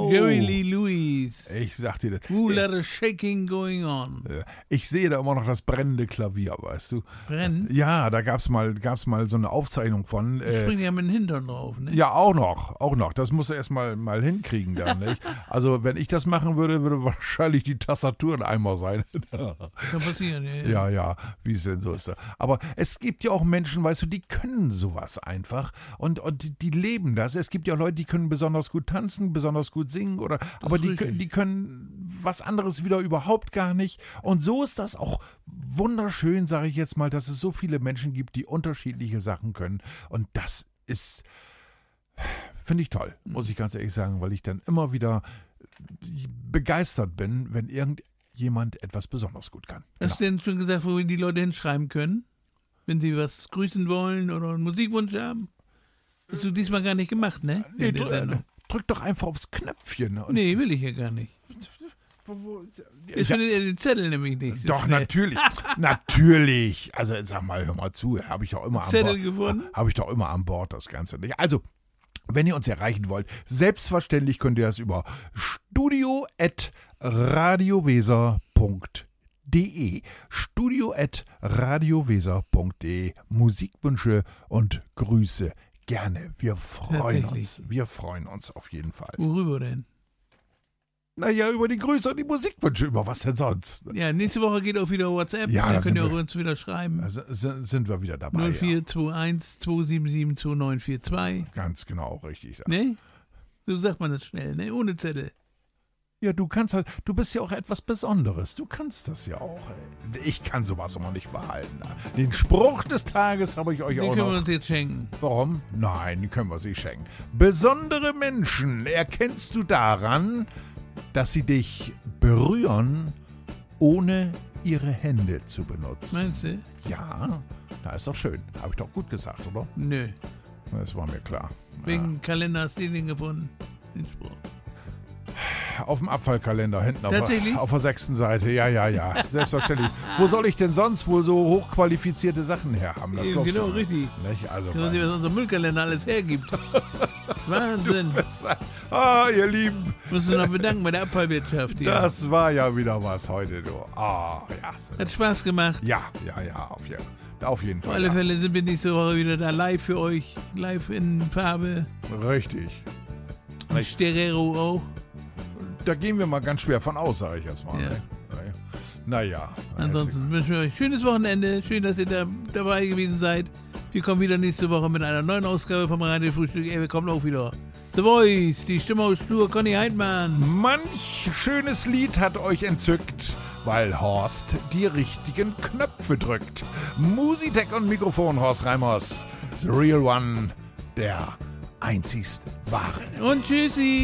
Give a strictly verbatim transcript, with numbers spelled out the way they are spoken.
Oh. Jerry Lee Lewis. Ich sag dir das. Who let a shaking going on. Ich sehe da immer noch das brennende Klavier, weißt du. Brennen? Ja, da gab's mal, gab's mal so eine Aufzeichnung von. Ich Äh, springe ja mit dem Hintern drauf, ne? ja, auch noch, auch noch. Das musst du erst mal, mal hinkriegen dann, nicht? Also, wenn ich das machen würde, würde wahrscheinlich die Tastatur ein Eimer sein. Kann passieren, ja. ja. Ja, ja, wie es denn so ist. Aber es gibt ja auch Menschen, weißt du, die können sowas einfach und, und die, die leben das. Es gibt ja Leute, die können besonders gut tanzen, besonders gut singen, oder, aber die, richtig. die können was anderes wieder überhaupt gar nicht. Und so ist das auch wunderschön, sage ich jetzt mal, dass es so viele Menschen gibt, die unterschiedliche Sachen können. Und das ist, finde ich toll, muss ich ganz ehrlich sagen, weil ich dann immer wieder begeistert bin, wenn irgendjemand etwas besonders gut kann. Hast du denn schon gesagt, wohin die Leute hinschreiben können? Wenn sie was grüßen wollen oder einen Musikwunsch haben? Hast du diesmal gar nicht gemacht, ne? Nee, In der drück, Sendung. drück doch einfach aufs Knöpfchen. Und Nee, will ich ja gar nicht. Ich ja, finde ja den Zettel nämlich nicht. So doch, schnell. natürlich. Natürlich. Also sag mal, hör mal zu. Habe ich doch immer an Zettel Bord. gewonnen? Habe ich doch immer an Bord, das Ganze nicht. Also, wenn ihr uns erreichen wollt, selbstverständlich könnt ihr das über studio at radioweser punkt de studio at radioweser punkt de Musikwünsche und Grüße gerne. Wir freuen Tatsächlich. uns. Wir freuen uns auf jeden Fall. Worüber denn? Naja, über die Grüße und die Musikwünsche. Über was denn sonst? Ja, nächste Woche geht auch wieder WhatsApp. Ja, dann da könnt ihr sind auch wir- uns wieder schreiben. Also sind, sind wir wieder dabei. null Ja. vier zwei eins zwei sieben sieben zwei neun vier zwei. Ganz genau, richtig. Ja. Ne? So sagt man das schnell, ne? Ohne Zettel. Ja, du kannst halt, du bist ja auch etwas Besonderes. Du kannst das ja auch. Ey. Ich kann sowas immer nicht behalten. Den Spruch des Tages habe ich euch Den auch können wir noch. uns jetzt schenken. Warum? Nein, die können wir sich schenken. Besondere Menschen erkennst du daran, dass sie dich berühren, ohne ihre Hände zu benutzen. Meinst du? Ja, na ist doch schön. Habe ich doch gut gesagt, oder? Nö. Das war mir klar. Wegen Kalender hast du den gefunden. Den Spruch. Auf dem Abfallkalender hinten auf, Tatsächlich? auf der sechsten Seite. Ja, ja, ja. Selbstverständlich. Wo soll ich denn sonst wohl so hochqualifizierte Sachen herhaben? Das Eben, glaubst genau, du richtig. nicht? Also, Sehen Sie, was unser Müllkalender alles hergibt. Wahnsinn. ah, ihr Lieben, Musst du noch bedanken bei der Abfallwirtschaft hier. das war ja wieder was heute, du. Ah, ja. Hat Spaß gemacht. Ja, ja, ja, auf jeden, auf jeden Auf Fall. alle ja. Fälle sind wir nächste Woche wieder da live für euch. Live in Farbe. Richtig. Und Stereo auch. Da gehen wir mal ganz schwer von aus, sage ich jetzt mal. Ja. Ne? Naja. Ansonsten wünschen wir euch ein schönes Wochenende. Schön, dass ihr da, dabei gewesen seid. Wir kommen wieder nächste Woche mit einer neuen Ausgabe vom Radio-Frühstück. Ey, wir kommen auch wieder. The Voice, die Stimme aus Stur, Conny Heidmann. Manch schönes Lied hat euch entzückt, weil Horst die richtigen Knöpfe drückt. Musitech und Mikrofon, Horst Reimers. The Real One, der einzigst wahre. Und tschüssi.